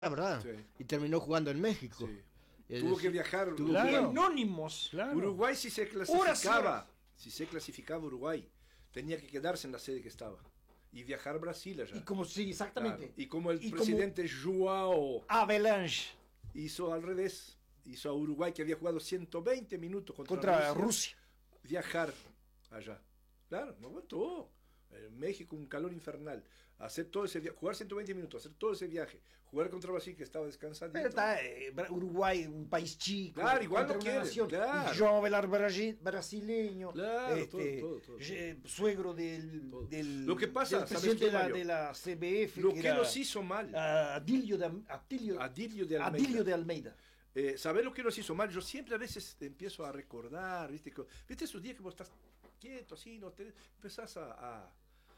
¿verdad? Sí. Y terminó jugando en México. Sí. Es Tuvo que decir, viajar. Claro. Anónimos. Claro. Uruguay si se Horas. clasificaba, Uruguay, tenía que quedarse en la sede que estaba y viajar a Brasil allá. Y como sí, exactamente. Claro. Y como el Y presidente Joao Avalanche hizo al revés, hizo a Uruguay, que había jugado 120 minutos contra Rusia. viajar allá. Claro, no aguantó. En México un calor infernal. Hacer todo ese jugar 120 minutos, hacer todo ese viaje, jugar contra Brasil que estaba descansando. Pero está Uruguay, un país chico. Claro, igual contra no una quiere, nación. claro. Y João Velar brasileño. Claro, todo. Suegro Todo. del Lo que pasa, del ¿sabes presidente qué, Mario? de la CBF. Lo que era, nos hizo mal. Adilio de Adilio de Almeida. ¿Sabés lo que nos hizo mal? Yo siempre a veces empiezo a recordar, ¿viste esos días que vos estás quieto, así, no te empezás a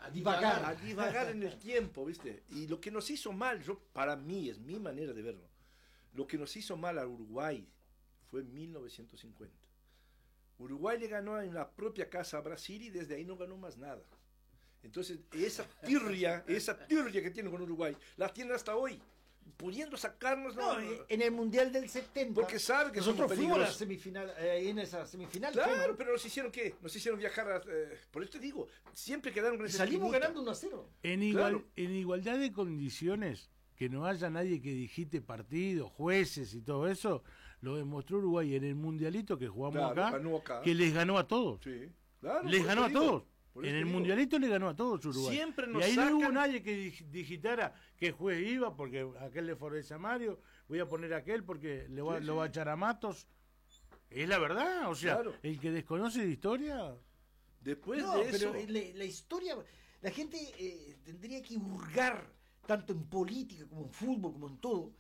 divagar en el tiempo, ¿viste? Y lo que nos hizo mal, para mí, es mi manera de verlo, lo que nos hizo mal a Uruguay fue en 1950. Uruguay le ganó en la propia casa a Brasil y desde ahí no ganó más nada. Entonces, esa tirria que tienen con Uruguay, la tienen hasta hoy, pudiendo sacarnos. No, en el Mundial del 70. Porque sabe que nosotros somos fuimos a la peligrosos. semifinal, en esa semifinal. Claro, ¿no? pero nos hicieron ¿qué? Nos hicieron viajar por eso te digo, siempre quedaron con ese Salimos espinita. ganando 1-0. En igualdad de condiciones, que no haya nadie que digite partidos, jueces y todo eso, lo demostró Uruguay en el mundialito que jugamos Ganó acá. que les ganó a todos. Sí, claro. Les por ganó eso a digo, todos. por eso En te el digo. mundialito le ganó a todos Uruguay. Siempre nos y ahí no hubo sacan- nadie que digitara qué juez iba, porque aquel le favorece a Mario, voy a poner a aquel porque lo va a echar a Matos. Es la verdad, o sea, Claro. el que desconoce de historia... Después No, de eso. pero la historia, la gente tendría que hurgar, tanto en política como en fútbol, como en todo,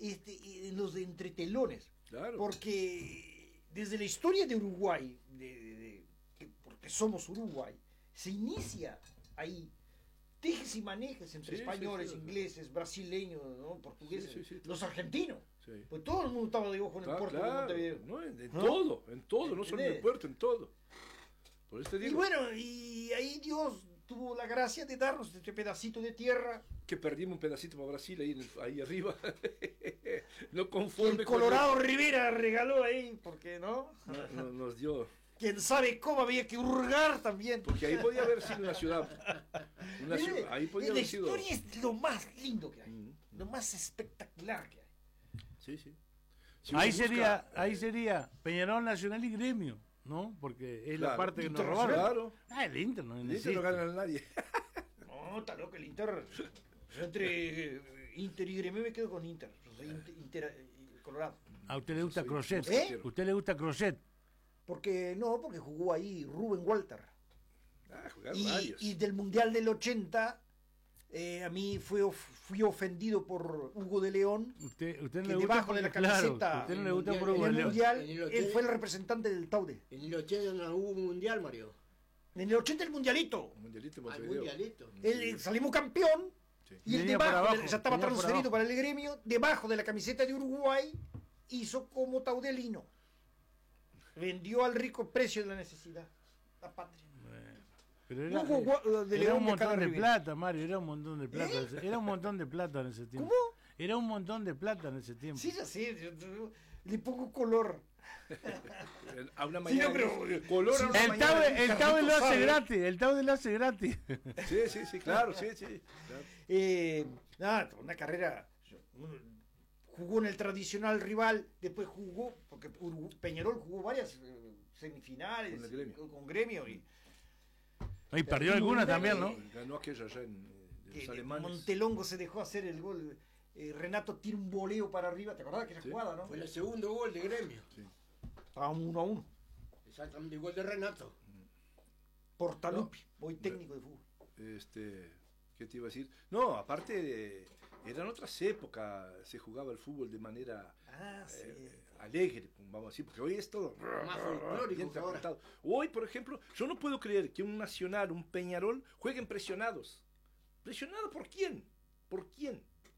en los de entretelones. Claro. Porque desde la historia de Uruguay, porque somos Uruguay, se inicia ahí tejes y manejes entre Sí, españoles, sí. ingleses, brasileños, ¿no? Portugueses, Sí, los argentinos. Sí. Pues todo el mundo estaba de ojo en el puerto de Montevideo. no, en ¿No? todo, no solo en el ¿Entendés? puerto, en todo. Por eso te Y digo bueno, y ahí Dios tuvo la gracia de darnos este pedacito de tierra. que perdimos un pedacito para Brasil ahí arriba. No Que conforme el Colorado Rivera regaló ahí, porque no. nos dio. Quién sabe cómo había que hurgar también. Porque ahí podía haber sido una ciudad. Ahí podía la haber sido. historia es lo más lindo que hay, Mm. lo más espectacular que hay. Sí. Si Ahí uno sería, busca, ahí sería Peñarol, Nacional y Gremio, ¿no? Porque es la Claro. parte que nos Internacional. robaron. Claro. El Inter no Listo, necesita. no gana a nadie. No, está loco el Inter. Yo entre Inter y Gremio me quedo con Inter. Yo soy Colorado. A usted le gusta Soy Crochet. ¿Eh? A usted le gusta Crochet. Porque jugó ahí Rubén Walter. Jugaron varios. Y del Mundial del 80, a mí fui ofendido por Hugo de León. Usted no Que le gusta debajo de la porque, claro, camiseta, usted no le gusta el por En Hugo el de León. Mundial, En el él hotel. fue el representante del Taude. En el 80 no hubo un mundial, Mario. En el 80 el Mundialito. Mundialito en Al Montevideo. mundialito. Salimos campeón. Sí. Y él Venía por debajo, abajo, ya estaba venía por transferido abajo. para el Gremio, debajo de la camiseta de Uruguay, hizo como taudelino. Vendió al rico precio de la necesidad. La patria. Pero era, De era León un de cada montón de River. plata, Mario, era un montón de plata. Era un montón de plata en ese tiempo. ¿Cómo? Era un montón de plata en ese tiempo. Sí, ya sé, yo le pongo color. A una Sí, mañana. no, pero- color a una El mañana. Taude lo Carlitos hace sabe. gratis, el Taude lo hace gratis. Sí, claro, sí. Claro. Una carrera. Jugó en el tradicional rival, después jugó, porque Peñarol jugó varias semifinales Con el Gremio. con Gremio y Y perdió alguna también, ¿no? Ganó aquella allá de los que alemanes. Montelongo se dejó hacer el gol. Renato tira un voleo para arriba, ¿te acordás de aquella Sí. jugada, no? Fue el segundo gol de Gremio. Sí. Estaba 1-1. Exactamente igual de Renato. Portalupi, hoy técnico de fútbol. ¿Qué te iba a decir? No, aparte eran otras épocas, se jugaba el fútbol de manera alegre, vamos a decir, porque hoy es todo Más folclórico bien que ahora. tratado. Hoy, por ejemplo, yo no puedo creer que un Nacional, un Peñarol jueguen presionados. ¿Presionado por quién? ¿Por quién?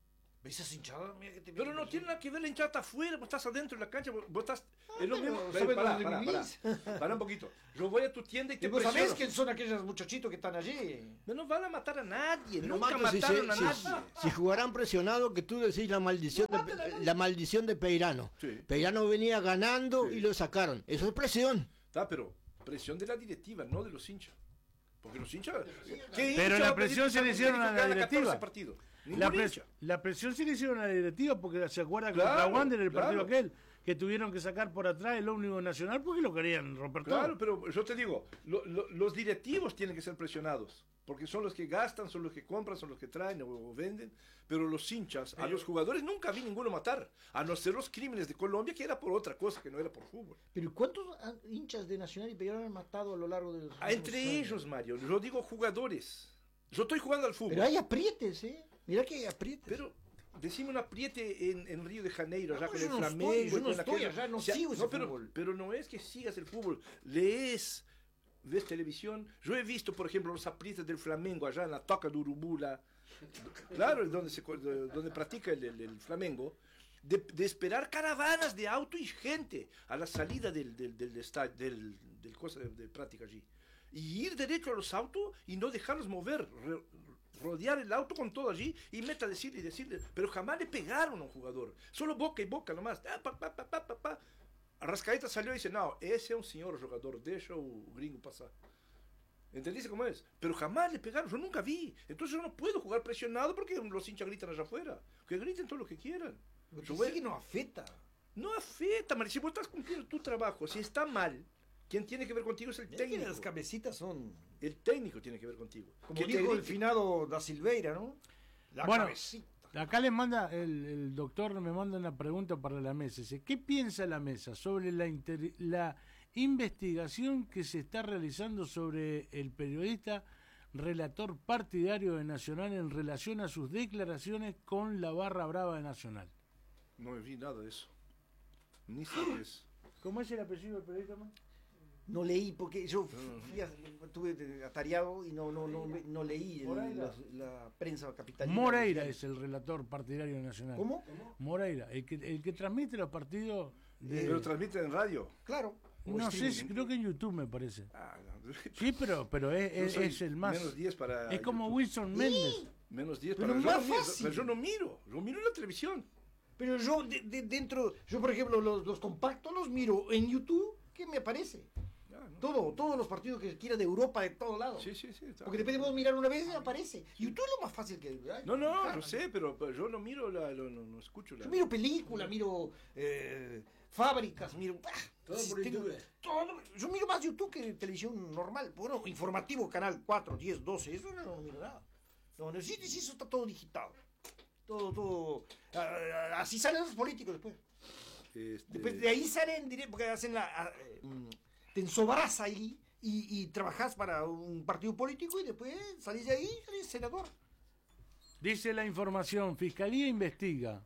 Esas hinchadas, mira que te Pero no meten tiene nada que ver, la hinchada está afuera, vos estás adentro de la cancha, vos estás... es lo pero mismo. ¿sabes Pará, dónde vivís? pará un poquito. Yo voy a tu tienda y te ¿Y vos sabés presiono. quién son aquellos muchachitos que están allí? No van a matar a nadie, Pero, nunca Marco, mataron a nadie. si jugarán presionados, que tú decís la maldición de Peirano. Sí. Peirano venía ganando Sí. y lo sacaron. Eso es presión. Está, pero presión de la directiva, no de los hinchas. Porque los hinchas... Pero la presión se le hicieron a la directiva. La La presión se le hicieron a la directiva porque se acuerda que Claro, contra Wander el partido claro. aquel que tuvieron que sacar por atrás el ómnibus nacional porque lo querían romper Claro, todo. pero yo te digo, los directivos tienen que ser presionados, porque son los que gastan, son los que compran, son los que traen o venden, pero los hinchas, a los jugadores nunca vi ninguno matar, a no ser los crímenes de Colombia, que era por otra cosa, que no era por fútbol. ¿Pero cuántos hinchas de Nacional y Peñarol han matado a lo largo de los Entre años? ellos, Mario, yo digo jugadores. Yo estoy jugando al fútbol. Pero hay aprietes, ¿eh? Mirá que hay aprietes. Pero decime un apriete en Río de Janeiro, allá No, con yo el no Flamengo. estoy, yo y no con estoy aquello. allá, no sigo ese fútbol. Pero no es que sigas el fútbol, lees, ves televisión. Yo he visto, por ejemplo, los aprietes del Flamengo allá en la Toca de Urubula. Claro, es donde practica el Flamengo. De esperar caravanas de auto y gente a la salida del cosa de práctica allí. Y ir derecho a los autos y no dejarlos mover. Rodear el auto con todo allí y meta a decirle, pero jamás le pegaron a un jugador, solo boca y boca nomás. Arrascaeta salió y dice, no, ese es un señor jugador, deixa o gringo pasar. ¿Entendiste cómo es? Pero jamás le pegaron, yo nunca vi. Entonces yo no puedo jugar presionado porque los hinchas gritan allá afuera. Que griten todo lo que quieran. Yo sé que no afecta. No afecta, Mari, si vos estás cumpliendo tu trabajo, si está mal, quien tiene que ver contigo es el Mirá que técnico. las cabecitas son, El técnico tiene que ver contigo. como Que te dijo el grite. finado da Silveira, ¿no? La Bueno, cabecita. Acá le manda, el doctor me manda una pregunta para la mesa. Dice, ¿qué piensa la mesa sobre la investigación que se está realizando sobre el periodista relator partidario de Nacional en relación a sus declaraciones con la barra brava de Nacional? No vi nada de eso. Ni sé qué es. ¿Cómo es el apellido del periodista, man? No leí porque yo estuve atareado y no leí la prensa capitalina. Moreira es el relator partidario de Nacional. ¿Cómo? Moreira, el que transmite los partidos de... Pero transmiten en radio. Claro. No sé, creo que en YouTube me parece. Ah, no. Sí, pero Yo soy es el más... Menos 10 para. Es como YouTube. Wilson Méndez. Menos 10 Pero para. más Yo no miro, fácil. pero yo no miro. Yo miro en la televisión. Pero yo dentro, yo por ejemplo los compactos los miro en YouTube, ¿qué me aparece? Ah, no. Todos los partidos que quiera de Europa, de todos lados. Sí, sí, sí. está. Porque después de mirar una vez y aparece. YouTube es lo más fácil que... ay, No, cara. yo sé, pero yo no miro no escucho la. Yo miro películas, miro fábricas, miro... Todo por YouTube. Yo miro más YouTube que televisión normal. Bueno, informativo, canal 4, 10, 12, eso no miro nada. No, sí, eso está todo digitado. Todo. Así salen los políticos después. Después de ahí salen directo, porque hacen te ensobras ahí y trabajás para un partido político y después salís de ahí y salís senador. Dice la información, Fiscalía investiga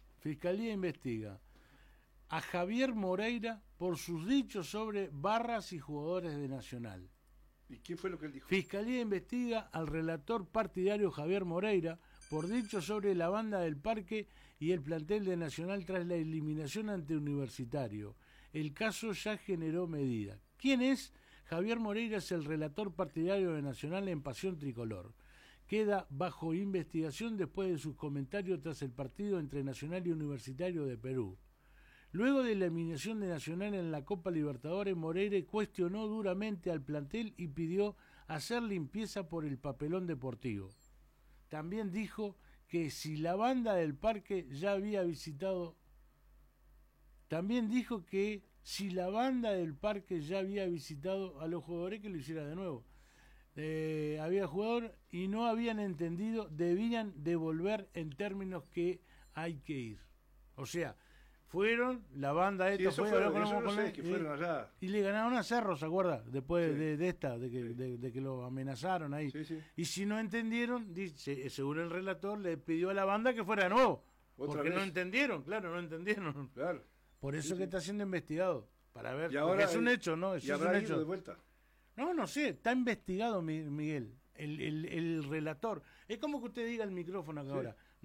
a Javier Moreira por sus dichos sobre barras y jugadores de Nacional. ¿Y qué fue lo que él dijo? Fiscalía investiga al relator partidario Javier Moreira por dichos sobre la banda del Parque y el plantel de Nacional tras la eliminación ante Universitario. El caso ya generó medida. ¿Quién es? Javier Moreira es el relator partidario de Nacional en Pasión Tricolor. Queda bajo investigación después de sus comentarios tras el partido entre Nacional y Universitario de Perú. Luego de la eliminación de Nacional en la Copa Libertadores, Moreira cuestionó duramente al plantel y pidió hacer limpieza por el papelón deportivo. También dijo que si la banda del Parque ya había visitado... También dijo que si la banda del Parque ya había visitado a los jugadores, que lo hiciera de nuevo. Había jugador y no habían entendido, debían devolver en términos que hay que ir. O sea, fueron, la banda Sí, esta eso fue, fue, habló con eso los- no con sé, él, que fueron allá. y le ganaron a Cerro, ¿se acuerda? Después Sí. de esta, de que lo amenazaron ahí. Sí, sí. Y si no entendieron, dice, según el relator, le pidió a la banda que fuera de nuevo. Otra Porque vez. no entendieron, claro, no entendieron. Claro. Por eso Sí, que sí. está siendo investigado. Para ver, Y porque ahora es un hecho, ¿no? Eso y es un habrá ido hecho. de vuelta. No sé, está investigado Miguel, el relator. Es como que usted diga el micrófono acá Sí. ahora, ¿no?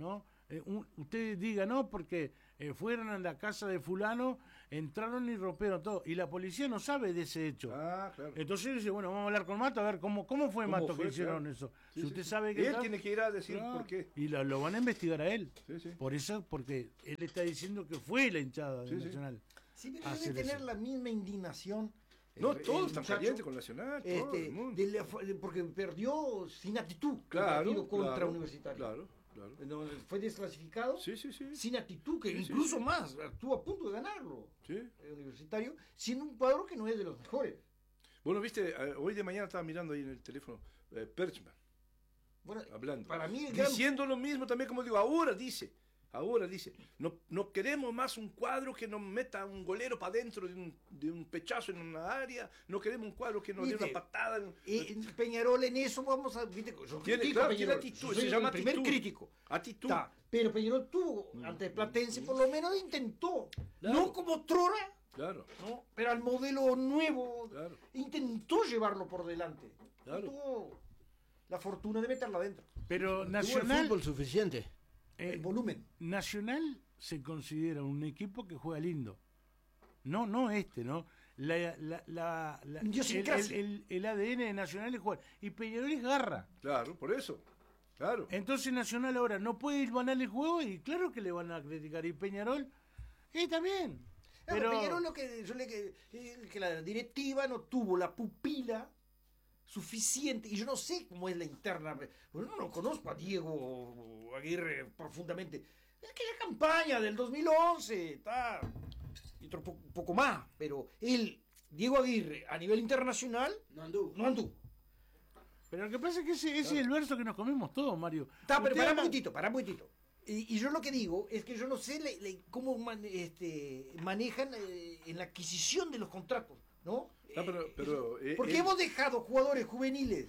usted diga no porque fueron a la casa de fulano, entraron y rompieron todo, y la policía no sabe de ese hecho. Claro. Entonces dice, bueno, vamos a hablar con Mato a ver cómo fue Mato que hicieron eso. Sí, si usted sabe que él tiene que ir a decir por qué. Y lo van a investigar a él. Sí. Por eso, porque él está diciendo que fue la hinchada de Nacional. Sí, pero debe tener la misma indignación. No, todos están calientes con Nacional, todo el mundo. Porque perdió sin actitud Claro, el partido contra claro, Universitario. Claro. No, fue desclasificado Sí. sin actitud, que Sí, incluso más, estuvo a punto de ganarlo. Sí. El Universitario, siendo un cuadro que no es de los mejores. Bueno, viste, hoy de mañana estaba mirando ahí en el teléfono Perchman, Bueno, hablando. para mí Diciendo lo mismo también, como digo, ahora dice, no queremos más un cuadro que nos meta un golero para adentro de un pechazo en una área, no queremos un cuadro que nos dé una patada. Peñarol en eso vamos a... ¿viste? Yo Tiene critico a tiene Peñarol. actitud, Soy se llama el primer actitud. crítico. Actitud. Pero Peñarol tuvo, ante Platense por lo menos intentó, Claro. no como Trora, Claro. ¿no? Pero al modelo nuevo, Claro. intentó llevarlo por delante. Claro. No tuvo la fortuna de meterlo adentro. Pero Tuvo el Nacional, fútbol suficiente. El volumen. Nacional se considera un equipo que juega lindo. No, ¿no? Idiosincrasia. El ADN de Nacional es jugar. Y Peñarol es garra. Claro, por eso. Claro. Entonces Nacional ahora no puede ir ganar el juego y claro que le van a criticar. Y Peñarol, también. Pero Peñarol que la directiva no tuvo la pupila suficiente, y yo no sé cómo es la interna, porque no conozco a Diego Aguirre profundamente. Aquella campaña del 2011, y otro poco más, pero Diego Aguirre, a nivel internacional, no anduvo. Pero lo que pasa es que ese es el verso que nos comemos todos, Mario. Pero Usted para habla- un momentito. Y yo lo que digo es que yo no sé cómo manejan en la adquisición de los contratos, ¿no? Porque hemos dejado jugadores juveniles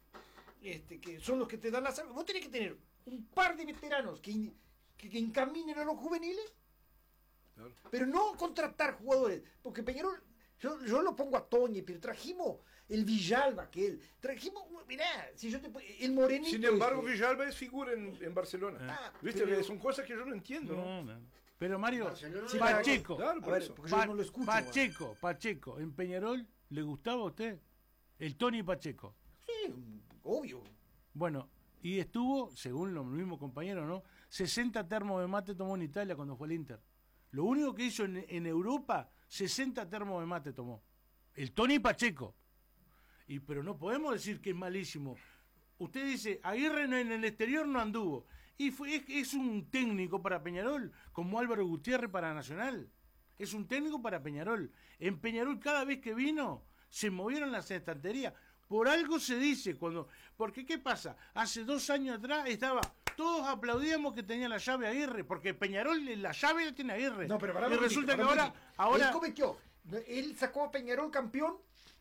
que son los que te dan la salva. Vos tenés que tener un par de veteranos que encaminen a los juveniles, Claro. pero no contratar jugadores. Porque Peñarol, yo lo pongo a Toñi, pero trajimos el Villalba, mirá, si yo el Morenito. Sin embargo, Villalba es figura en Barcelona. ¿Viste? pero- Son cosas que yo no entiendo, ¿no? No. Pero Mario, Sí, Pacheco, Claro, A por ver, eso. porque yo no lo escucho. Pacheco, ¿en Peñarol le gustaba a usted? El Tony Pacheco. Sí, obvio. Bueno, y estuvo, según los mismos compañeros, ¿no? 60 termos de mate tomó en Italia cuando fue al Inter. Lo único que hizo en Europa, 60 termos de mate tomó. El Tony Pacheco. Pero no podemos decir que es malísimo. Usted dice, Aguirre en el exterior no anduvo. Y es un técnico para Peñarol, como Álvaro Gutiérrez para Nacional. Es un técnico para Peñarol. En Peñarol cada vez que vino, se movieron las estanterías. Por algo se dice, porque ¿qué pasa? Hace 2 años atrás todos aplaudíamos que tenía la llave Aguirre, porque Peñarol la llave la tiene Aguirre. No, pero y resulta que ahora él cometió. Él sacó a Peñarol campeón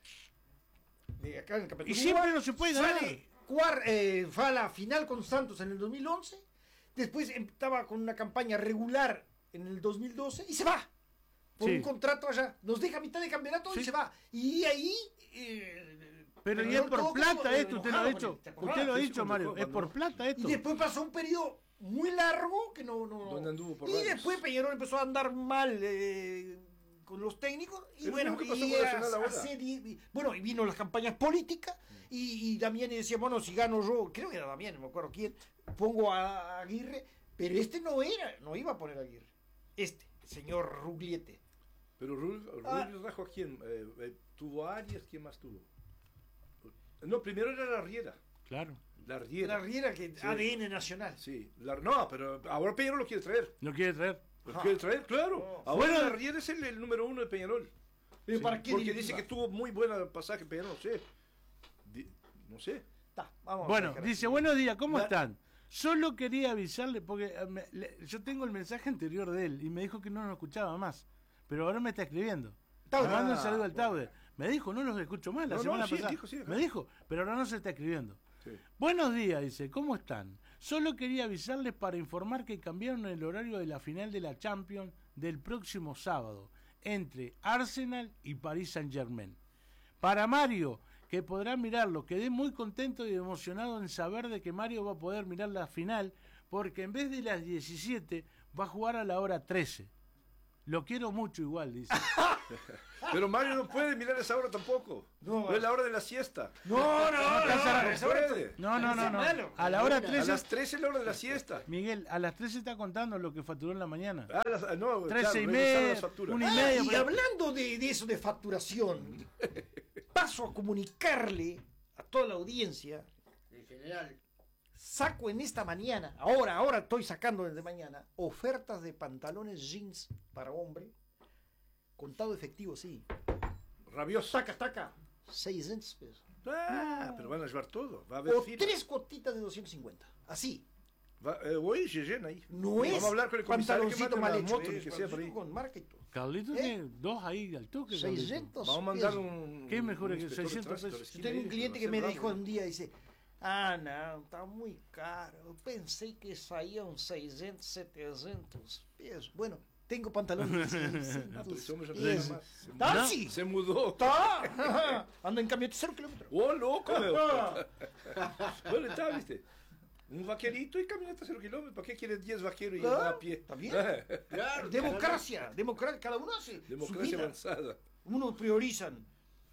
de acá en el campeonato y de siempre Uruguay, no se puede ganar. fue a la final con Santos en el 2011, después estaba con una campaña regular en el 2012 y se va por Sí. un contrato allá, nos deja a mitad de campeonato y Sí. se va, y ahí Pero y es Peñarol por todo plata como esto, usted lo ha enojado dicho. con él, ¿te acordás? Usted lo ha Sí, dicho, cuando Mario, fue, es por plata esto. y después pasó un periodo muy largo que no Donde anduvo por y varios. después Peñarol empezó a andar mal con los técnicos y Es bueno, lo que pasó y con Nacional ahora. y vino las campañas políticas y Damián decía, bueno, si gano yo, creo que era Damián, no me acuerdo quién, pongo a Aguirre, pero no iba a poner a Aguirre, el señor Rugliete. Pero Rubio trajo a quién? ¿Tuvo a Arias? ¿Quién más tuvo? No, primero era la Riera. Claro, La Riera. La Riera, que Sí. ADN nacional. Sí. No, pero ahora Peñarol lo quiere traer. no quiere traer. Lo quiere traer, claro. No. Ahora Bueno, la Riera es el número 1 de Peñarol. Pero Sí, ¿para qué porque directiva? dice que tuvo muy buena pasaje Peñarol, no sé. No sé. Vamos a Bueno, dejar dice, así. buenos días, ¿cómo Da- están? Solo quería avisarle, porque yo tengo el mensaje anterior de él y me dijo que no nos escuchaba más, pero ahora me está escribiendo. Taude. Me manda un saludo al bueno. Taude. Me dijo, no los escucho más la No, semana sí, pasada. dijo, sí, acá. Me dijo, pero ahora no se está escribiendo. Sí. Buenos días, dice, ¿cómo están? Solo quería avisarles para informar que cambiaron el horario de la final de la Champions del próximo sábado entre Arsenal y Paris Saint-Germain. Para Mario, que podrá mirarlo, quedé muy contento y emocionado en saber de que Mario va a poder mirar la final porque en vez de las 17 va a jugar a la hora 13. Lo quiero mucho igual, dice. Pero Mario no puede mirar esa hora tampoco. No es la hora de la siesta. No puede. No. A la hora A 13. las 13 es la hora de la siesta. Miguel, a las 13 está contando lo que facturó en la mañana. No, 13 y claro, media, las facturas. 1:30. Y hablando de eso de facturación, paso a comunicarle a toda la audiencia, En general. saco en esta mañana, ahora estoy sacando desde mañana, ofertas de pantalones jeans para hombre, contado efectivo, sí. Rabioso. Taca, 600 pesos. Pero van a llevar todo. Va a haber O fila. 3 cuotitas de 250, así. Voy se llena ahí. No Vamos es a hablar con el comisario que pantaloncito mande mal la hecho, moto, ni es que sea por ahí. pantaloncito con marca y todo. Carlitos tiene 2 ahí al toque. Carlitos. 600 Vamos a mandar pesos. un... ¿Qué mejor un que inspector de 600 tránsito a la pesos? esquina Tengo ahí, un cliente va a que ser me bravo. dijo un día, dice, no, está muy caro, pensé que salían 600, 700 pesos. Bueno, tengo pantalones de 600 Pero ese hombre ya no pesos. tiene más. ¡Ah, sí! Se mudó. ¡Está! Anda en camioneta 0 kilómetros. ¡Oh, loco! Bueno, está, viste. Un vaquerito y camioneta 0 kilómetros. ¿Para qué quieres 10 vaqueros y va a pie? ¿Está bien? Claro. Democracia, cada uno hace su Democracia vida. avanzada. Unos priorizan,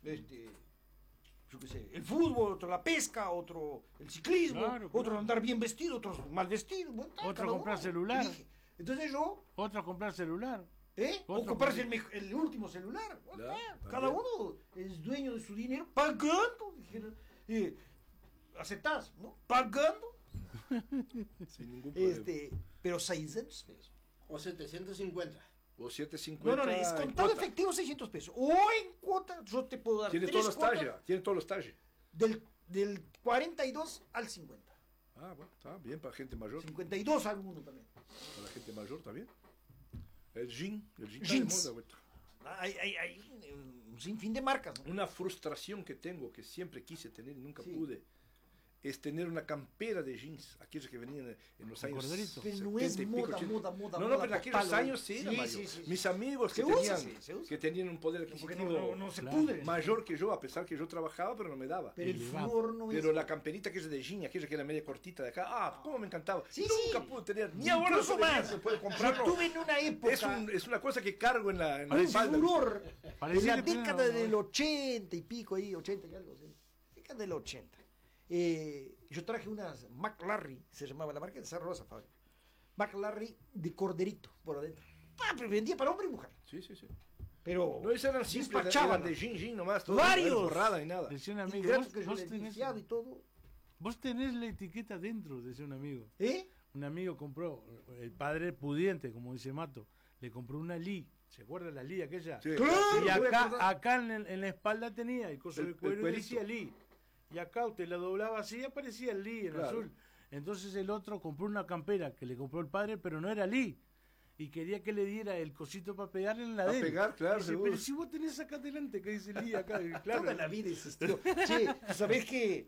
yo qué sé, el fútbol, otro la pesca, otro el ciclismo, Claro, otro claro. andar bien vestido, otros mal vestidos. Bueno, Otro cada comprar uno celular. elige. Entonces yo, Otro a comprar celular. o Otro comprarse comprar- el último celular. Bueno, Claro, cada también. uno es dueño de su dinero, pagando. Dijeron, aceptás, ¿no? Pagando. Sin ningún problema. Pero 600 pesos. O 750. O 750. No, es en contado cuota. efectivo 600 pesos. O en cuota, yo te puedo dar Tiene 3 todos los cuotas talles. Tiene todos los talles. del 42 al 50. Bueno, está bien para gente mayor. 52 alguno también. Para la gente mayor está bien. El jean está de Jeans. moda, vuelta. Hay un sinfín de marcas, ¿no? Una frustración que tengo, que siempre quise tener y nunca Sí. pude, es tener una campera de jeans, aquellos que venían en los años corderito. Pero 70 no es y pico, moda, 80. moda. No, pero en aquellos total, años sí era, sí, Mario. sí. Mis amigos Se que usa, tenían, se usa. que tenían un poder Porque adquisitivo no se Claro. pudre. mayor que yo, a pesar que yo trabajaba, pero no me daba. Pero el Elevado. flúor no Pero es... la camperita que es de jean, aquella que era media cortita de acá, cómo me encantaba. Sí, Nunca sí. pude tener, ni Incluso ahora se más. se puede Yo comprarlo. tuve en una época Es una cosa que cargo en la un espalda. furor en Parecía la que tenía década una- del 80 y pico ahí, 80 y algo, sí. Década del 80. Yo traje unas McLarry, se llamaba la marca de esa rosa, Fabio. McLarry de corderito por adentro. Pero vendía para hombre y mujer. Sí, sí, sí. Pero No, esas eran simples, despachaban. eran de jean nomás, todo, Varios. no era borrada ni nada. Decía un Y amigo, gracias que yo vos le he tenés, limpiado y todo. vos tenés la etiqueta dentro, decía un amigo. ¿Eh? Un amigo compró, el padre pudiente, como dice Mato, le compró una Lee. ¿Se acuerda la Lee aquella? Sí. Claro. Y me voy a acá, acordar. acá en la espalda tenía el coso El- de el cuero y cuerito. decía Lee. Y acá usted la doblaba así y aparecía el Lee en Claro. azul. Entonces el otro compró una campera que le compró el padre, pero no era Lee. Y quería que le diera el cosito para pegarle en la Pa' de él. pegar, claro, Dice, seguro. pero si vos tenés acá adelante que dice Lee acá. Y claro, Toda la vida existió. Che, ¿sabés qué?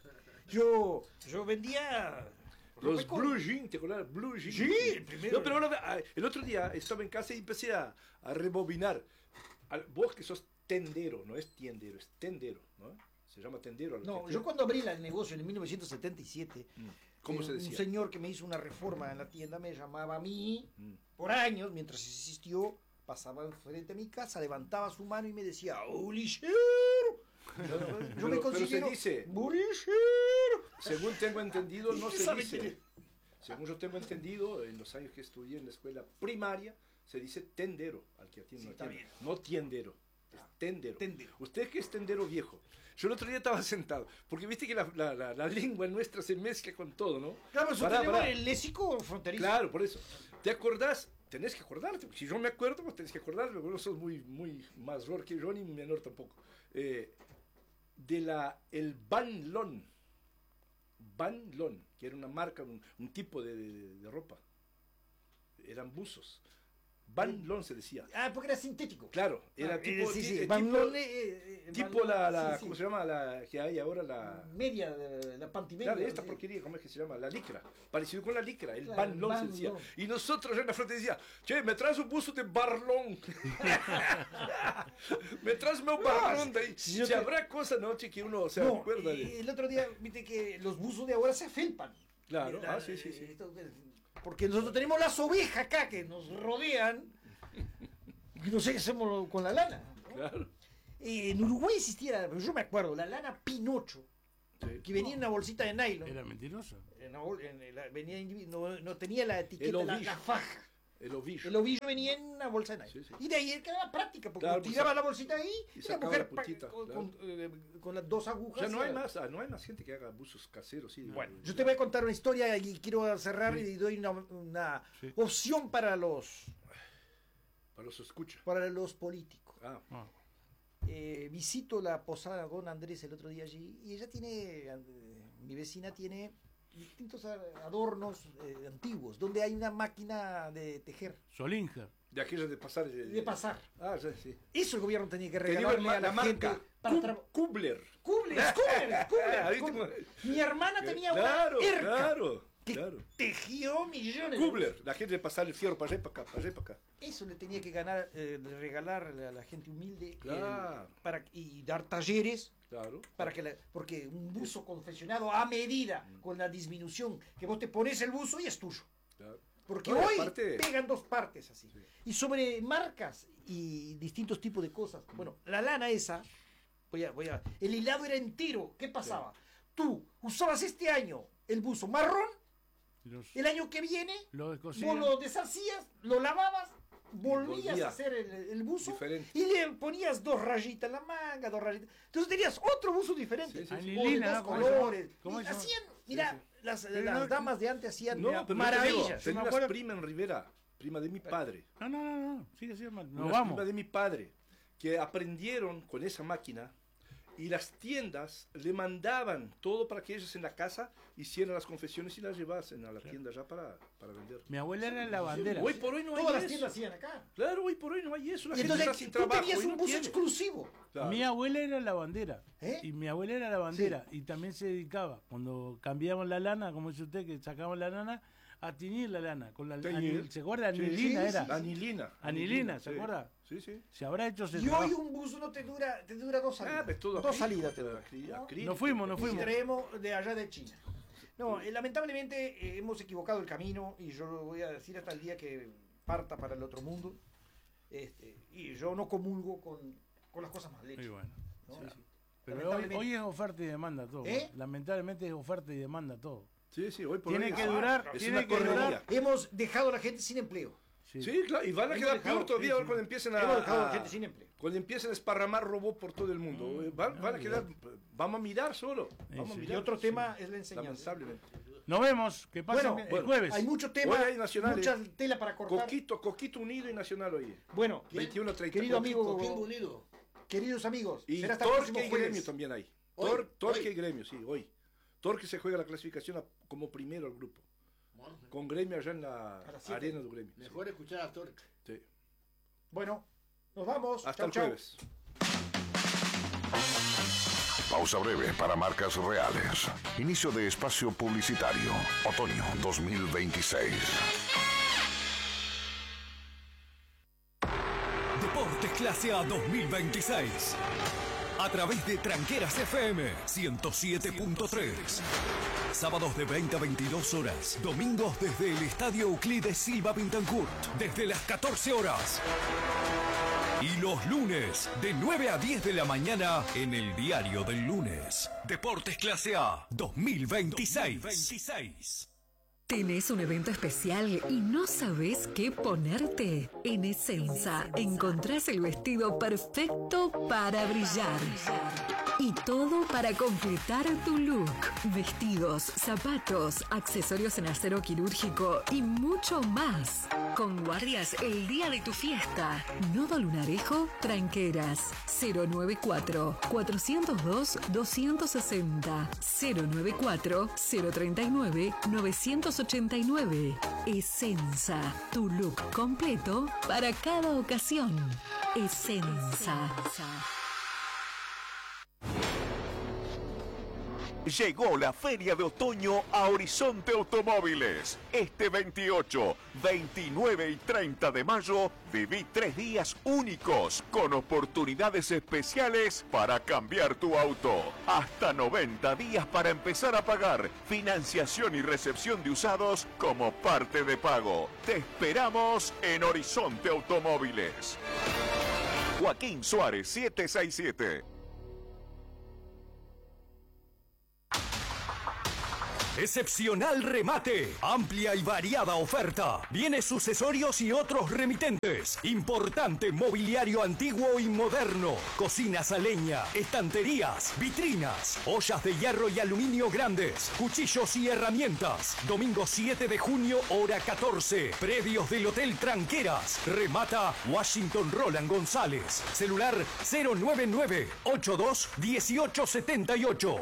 Yo vendía... Los ropa con- blue jeans, ¿te acuerdas? Blue jeans. Sí, el primero. No, pero ahora, el otro día estaba en casa y empecé a rebobinar. Vos que sos tendero, no es tiendero, es tendero, ¿no? Se llama tendero. a lo No, que- yo cuando abrí el negocio en 1977, ¿Cómo se un decía? señor que me hizo una reforma en la tienda me llamaba a mí Mm. por años, mientras existió, pasaba frente a mi casa, levantaba su mano y me decía, ¡Bolillero! Yo me Pero se considero dice. ¡Bolillero! Según tengo entendido, no ¿Usted se sabe dice. quién es? Según yo tengo entendido, en los años que estudié en la escuela primaria, se dice tendero al que atiende Sí, una está tienda. bien. No tiendero, es tendero. Tendero. Usted que es tendero viejo. Yo el otro día estaba sentado, porque viste que la lengua nuestra se mezcla con todo, ¿no? Claro, eso Pará, tenemos pará. el léxico fronterizo. Claro, por eso. ¿Te acordás? Tenés que acordarte, porque si yo me acuerdo, vos tenés que acordarte, porque vos sos muy mayor que yo, ni menor tampoco. El Banlon. Banlon, que era una marca, un tipo de ropa. Eran buzos. Banlon se decía. Ah, porque era sintético. Claro, era Ah, tipo, sí, ti- sí, tipo, Banlon, tipo Banlon, sí, ¿cómo sí. se llama? La que hay ahora, la... Media, la pantimedia. Claro, esta sí. porquería, ¿cómo es que se llama? La licra. Parecido con la licra, el Claro, Banlon se decía. Banlon. Y nosotros en la frente decía, che, me traes un buzo de Barlón. Me traes un Barlón de ahí. si yo Si te- habrá cosas, ¿no? Che, que uno se No, acuerda y de... el otro día, viste que los buzos de ahora se afelpan. Claro, sí. Porque nosotros tenemos las ovejas acá que nos rodean y no sé qué hacemos con la lana, ¿no? Claro. En Uruguay existía, yo me acuerdo, la lana Pinocho, que venía en una bolsita de nylon. Era mentirosa. No tenía la etiqueta, la faja. El ovillo. El ovillo venía en una bolsa de nylon. Sí. Y de ahí quedaba práctica, porque Claro, tiraba la bolsita ahí y la sacaba mujer la puntita, con las dos agujas. Ya no hay más gente que haga buzos caseros. Sí, Bueno, yo te voy a contar una historia y quiero cerrar y doy una opción para los escucha. para los políticos. Ah, Visito la posada Don Andrés el otro día allí y ella mi vecina tiene distintos adornos antiguos, donde hay una máquina de tejer. Solinger. de aquellos de pasar. De pasar. Ah, sí. Eso el gobierno tenía que Te digo regalarle a la la gente marca. para Kubler. Kubler. Mi hermana tenía una Erca que tejió millones. Kubler, la gente de pasar el fierro para allá y para acá, para allá y para acá. Eso le tenía que regalar a la gente humilde Claro. y dar talleres. Claro. Porque un buzo confeccionado a medida, con la disminución, que vos te pones el buzo y es tuyo. Claro. Porque No, hoy aparte, pegan dos partes así. Sí. Y sobre marcas y distintos tipos de cosas. Bueno, la lana esa, el hilado era entero. ¿Qué pasaba? Tú usabas este año el buzo marrón, el año que viene vos lo deshacías, lo lavabas, volvías a hacer el buzo diferente. y le ponías dos rayitas en la manga, dos rayitas. Entonces tenías otro buzo diferente. Sí. Anilina, de dos colores. ¿Cómo Y se llama? hacían, mira, Sí. las damas de antes hacían No, pero maravillas. tenía me una acuerdo- prima en Rivera, prima de mi padre. No. Sigue siendo mal. Nos Una vamos. prima de mi padre, que aprendieron con esa máquina y las tiendas le mandaban todo para que ellos en la casa hicieran las confecciones y las llevasen a la tienda ya para vender. Mi abuela era lavandera. Hoy por hoy no hay Todas las eso. tiendas hacían acá. Claro, hoy por hoy no hay eso. La Y gente entonces está sin tú trabajo tenías y un no buzo tiene. exclusivo. Claro. Mi abuela era lavandera. ¿Eh? Y mi abuela era lavandera. Y también se dedicaba, cuando cambiaban la lana, como dice usted, que sacaban la lana, a teñir la lana. Teñir. ¿Se acuerda? Sí, Anilina sí, era. sí. Anilina. Anilina, ¿se sí. acuerda? Sí. Se habrá hecho ese Y hoy trabajo. un buzo no te dura dos salidas. Pues todo dos acrílico, salidas te dura. acrílico. Nos fuimos. Y traemos de allá de China. No, lamentablemente hemos equivocado el camino y yo lo voy a decir hasta el día que parta para el otro mundo. Y yo no comulgo con las cosas más Muy lechas. bueno. ¿no? Pero hoy es oferta y demanda todo. ¿Eh? Lamentablemente es oferta y demanda todo. Sí, hoy por Tiene hoy que es- durar, es tiene una que correría. durar. Hemos dejado a la gente sin empleo. Sí, claro, y van a Hemos quedar dejado- peor todavía sí, ahora sí. cuando empiecen Hemos dejado a la a gente sin empleo. cuando empiecen a esparramar robots por todo el mundo. Van a quedar, vamos a mirar solo. Vamos a sí. Y mirar. otro tema es la enseñanza. Lamentablemente. Nos vemos. Que pasen Bueno, el jueves. Hay mucho tema, Hoy hay nacionales. mucha tela para cortar. Coquito Unido y Nacional hoy. Bueno, 21-30. querido amigo, Coquimbo Unido. queridos amigos, Y será hasta el próximo Torque y jueves. Gremio también hay. Hoy, Torque hoy. y Gremio, sí, hoy. Torque se juega la clasificación como primero al grupo. Bueno, Con Gremio allá en la A las 7. arena del Gremio. mejor escuchar a Torque. Sí. Bueno, nos vamos. Hasta Chau, el chau. jueves. Pausa breve para marcas reales. Inicio de espacio publicitario. Otoño 2026. Deportes Clase A 2026. A través de Tranqueras FM 107.3. Sábados de 20 a 22 horas. Domingos desde el Estadio Euclides Silva Pintancourt. Desde las 14 horas. Y los lunes de 9 a 10 de la mañana en el Diario del Lunes. Deportes Clase A 2026. ¿Tenés un evento especial y no sabés qué ponerte? En Essenza encontrás el vestido perfecto para brillar. Y todo para completar tu look. Vestidos, zapatos, accesorios en acero quirúrgico y mucho más. Con guardias el día de tu fiesta. Nodo Lunarejo, Tranqueras. 094-402-260. 094-039-989. Essenza, tu look completo para cada ocasión. Essenza. Llegó la Feria de Otoño a Horizonte Automóviles. Este 28, 29 y 30 de mayo viví 3 días únicos con oportunidades especiales para cambiar tu auto. Hasta 90 días para empezar a pagar. Financiación y recepción de usados como parte de pago. Te esperamos en Horizonte Automóviles. Joaquín Suárez 767. Excepcional remate, amplia y variada oferta, bienes sucesorios y otros remitentes, importante mobiliario antiguo y moderno, cocinas a leña, estanterías, vitrinas, ollas de hierro y aluminio grandes, cuchillos y herramientas. Domingo 7 de junio, hora 14, predios del Hotel Tranqueras. Remata Washington Roland González, celular 099-82-1878.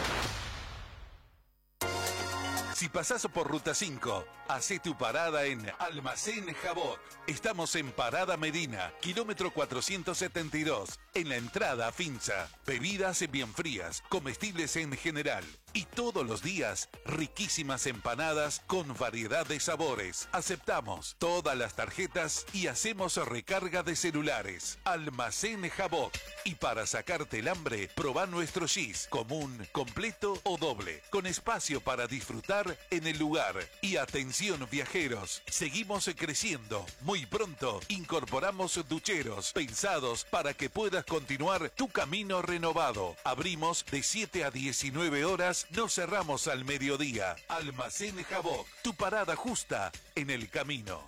Si pasás por Ruta 5, hacé tu parada en Almacén Jabot. Estamos en Parada Medina, kilómetro 472, en la entrada a Finza. Bebidas bien frías, comestibles en general. Y todos los días, riquísimas empanadas con variedad de sabores. Aceptamos todas las tarjetas y hacemos recarga de celulares. Almacén Jabot. Y para sacarte el hambre, probá nuestro gis, común, completo o doble, con espacio para disfrutar en el lugar. Y atención viajeros, seguimos creciendo. Muy pronto incorporamos ducheros pensados para que puedas continuar tu camino renovado. Abrimos de 7 a 19 horas, no cerramos al mediodía. Almacén Jabot, tu parada justa en el camino.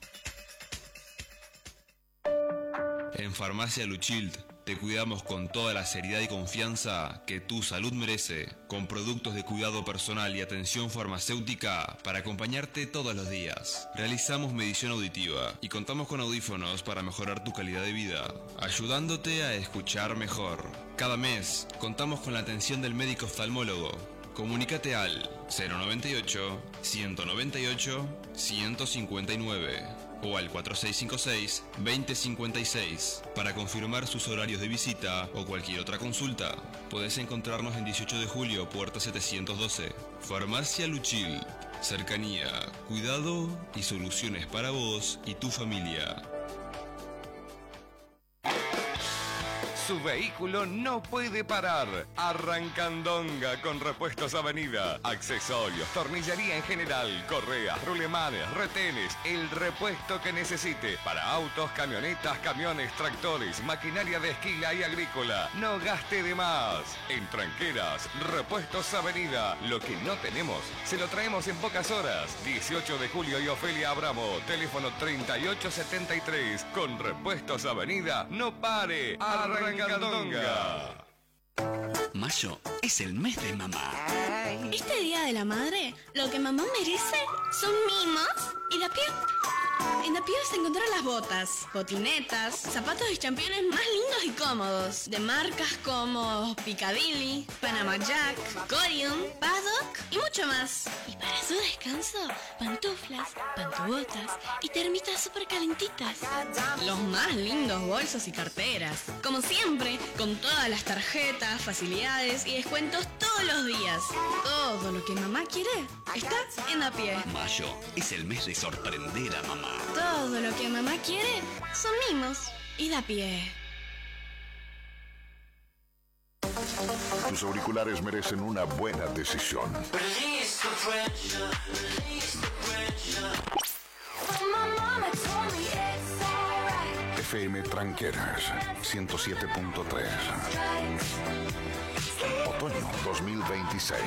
En Farmacia Luchild te cuidamos con toda la seriedad y confianza que tu salud merece, con productos de cuidado personal y atención farmacéutica para acompañarte todos los días. Realizamos medición auditiva y contamos con audífonos para mejorar tu calidad de vida, ayudándote a escuchar mejor. Cada mes contamos con la atención del médico oftalmólogo. Comunícate al 098-198-159 o al 4656-2056 para confirmar sus horarios de visita o cualquier otra consulta. Podés encontrarnos en 18 de julio, puerta 712. Farmacia Luchil. Cercanía, cuidado y soluciones para vos y tu familia. Su vehículo no puede parar. Arrancandonga con Repuestos Avenida. Accesorios, tornillería en general, correas, rulemanes, retenes, el repuesto que necesite. Para autos, camionetas, camiones, tractores, maquinaria de esquila y agrícola. No gaste de más. En Tranqueras, Repuestos Avenida. Lo que no tenemos, se lo traemos en pocas horas. 18 de julio y Ofelia Abramo. Teléfono 3873. Con Repuestos Avenida, no pare. Arrancandonga. Mayo es el mes de mamá. Este día de la madre, lo que mamá merece son mimos y la piel. En la piel se encontrarán las botas, botinetas, zapatos y championes más lindos y cómodos, de marcas como Piccadilly, Panama Jack, Corium, Paddock y mucho más. Y para su descanso, pantuflas, pantubotas y termitas súper calentitas. Los más lindos bolsos y carteras. Como siempre, con todas las tarjetas, facilidades y descuentos todos los días. Todo lo que mamá quiere está en A Pie. Mayo es el mes de sorprender a mamá. Todo lo que mamá quiere son mimos y da pie. Tus auriculares merecen una buena decisión. FM Tranqueras 107.3. Otoño 2026.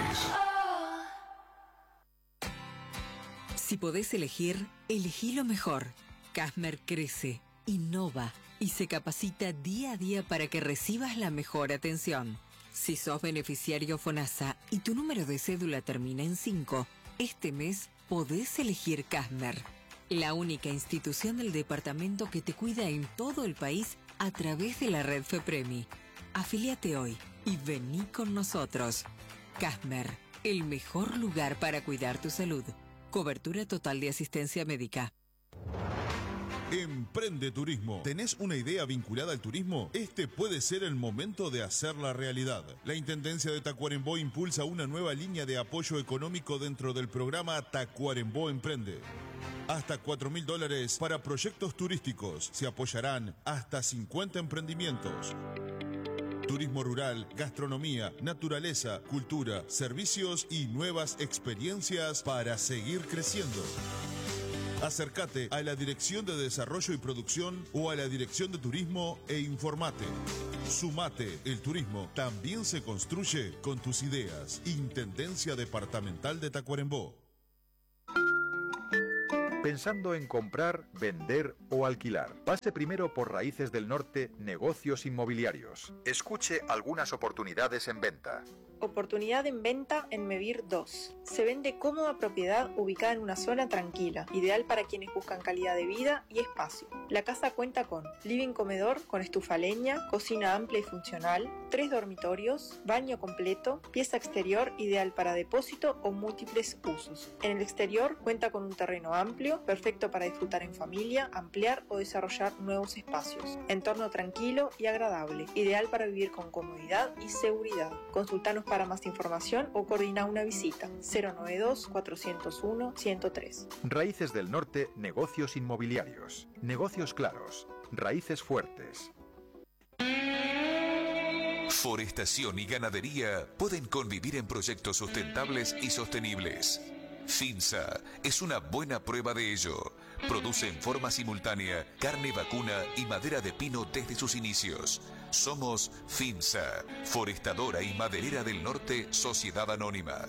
Si podés elegir, elegí lo mejor. Casmer crece, innova y se capacita día a día para que recibas la mejor atención. Si sos beneficiario FONASA y tu número de cédula termina en 5, este mes podés elegir Casmer, la única institución del departamento que te cuida en todo el país a través de la red FEPREMI. Afíliate hoy y vení con nosotros. Casmer, el mejor lugar para cuidar tu salud. Cobertura total de asistencia médica. Emprende Turismo. ¿Tenés una idea vinculada al turismo? Este puede ser el momento de hacerla realidad. La Intendencia de Tacuarembó impulsa una nueva línea de apoyo económico dentro del programa Tacuarembó Emprende. Hasta $4.000 para proyectos turísticos. Se apoyarán hasta 50 emprendimientos. Turismo rural, gastronomía, naturaleza, cultura, servicios y nuevas experiencias para seguir creciendo. Acércate a la Dirección de Desarrollo y Producción o a la Dirección de Turismo e informate. Sumate, el turismo también se construye con tus ideas. Intendencia Departamental de Tacuarembó. Pensando en comprar, vender o alquilar. Pase primero por Raíces del Norte Negocios Inmobiliarios. Escuche algunas oportunidades en venta. Oportunidad en venta en Mevir 2. Se vende cómoda propiedad ubicada en una zona tranquila, ideal para quienes buscan calidad de vida y espacio. La casa cuenta con living comedor con estufa a leña, cocina amplia y funcional, 3 dormitorios, baño completo, pieza exterior ideal para depósito o múltiples usos. En el exterior cuenta con un terreno amplio, perfecto para disfrutar en familia, ampliar o desarrollar nuevos espacios. Entorno tranquilo y agradable, ideal para vivir con comodidad y seguridad. Consultanos para más información o coordina una visita. 092-401-103. Raíces del Norte Negocios Inmobiliarios. Negocios claros. Raíces fuertes. Forestación y ganadería pueden convivir en proyectos sustentables y sostenibles. FINSA es una buena prueba de ello. Produce en forma simultánea carne vacuna y madera de pino desde sus inicios. Somos FINSA, Forestadora y Maderera del Norte, Sociedad Anónima.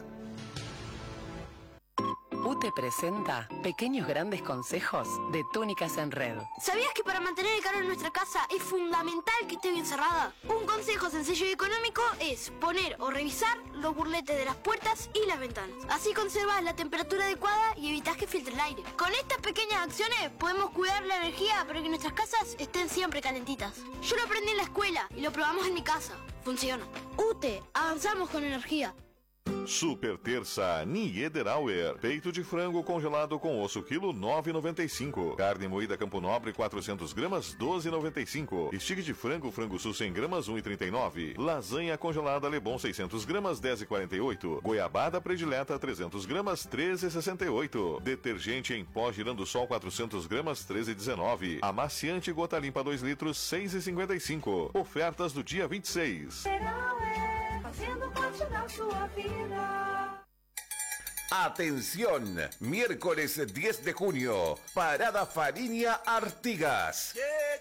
UTE presenta Pequeños Grandes Consejos de Túnicas en Red. ¿Sabías que para mantener el calor en nuestra casa es fundamental que esté bien cerrada? Un consejo sencillo y económico es poner o revisar los burletes de las puertas y las ventanas. Así conservas la temperatura adecuada y evitas que filtre el aire. Con estas pequeñas acciones podemos cuidar la energía para que nuestras casas estén siempre calentitas. Yo lo aprendí en la escuela y lo probamos en mi casa. Funciona. UTE, avanzamos con energía. Super terça Niederauer. Peito de frango congelado com osso quilo 9,95. Carne moída Campo Nobre 400 gramas 12,95. Estique de frango Sul 100 gramas 1,39. Lasanha congelada Lebon 600 gramas 10,48. Goiabada predileta 300 gramas 13,68. Detergente em pó Girando Sol 400 gramas 13,19. Amaciante Gota Limpa 2 litros 6,55. Ofertas do dia 26. Fazendo parte da sua vida. Atención, miércoles 10 de junio, Parada Fariña Artigas.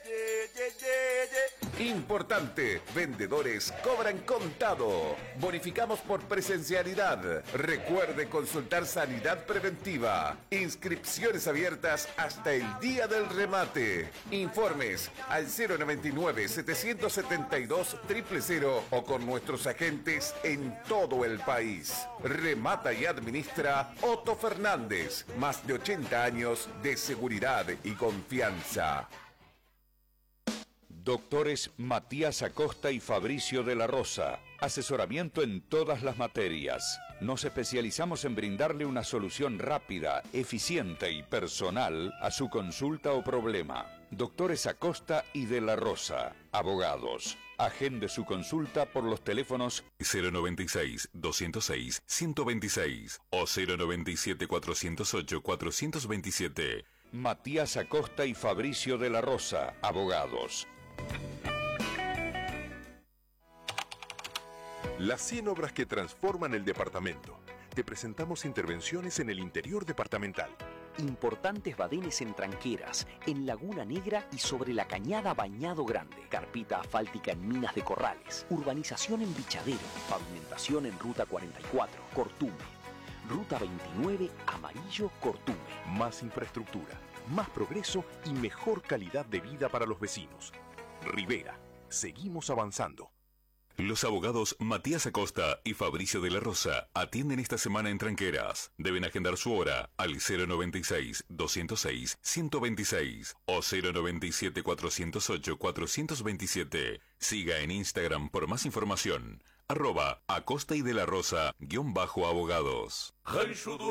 Importante, vendedores cobran contado. Bonificamos por presencialidad. Recuerde consultar sanidad preventiva. Inscripciones abiertas hasta el día del remate. Informes al 099-772-000 o con nuestros agentes en todo el país. Remata y administra Otto Fernández. Más de 80 años de seguridad y confianza. Doctores Matías Acosta y Fabricio de la Rosa. Asesoramiento en todas las materias. Nos especializamos en brindarle una solución rápida, eficiente y personal a su consulta o problema. Doctores Acosta y de la Rosa. Abogados. Agende su consulta por los teléfonos 096-206-126 o 097-408-427. Matías Acosta y Fabricio de la Rosa. Abogados. Las 100 obras que transforman el departamento. Te presentamos intervenciones en el interior departamental. Importantes badenes en Tranqueras, en Laguna Negra y sobre la Cañada Bañado Grande. Carpeta asfáltica en Minas de Corrales. Urbanización en Bichadero. Pavimentación en Ruta 44, Cortume. Ruta 29, Amarillo, Cortume. Más infraestructura, más progreso y mejor calidad de vida para los vecinos. Rivera, seguimos avanzando. Los abogados Matías Acosta y Fabricio de la Rosa atienden esta semana en Tranqueras. Deben agendar su hora al 096-206-126 o 097-408-427. Siga en Instagram por más información. @Acosta y de la Rosa _abogados.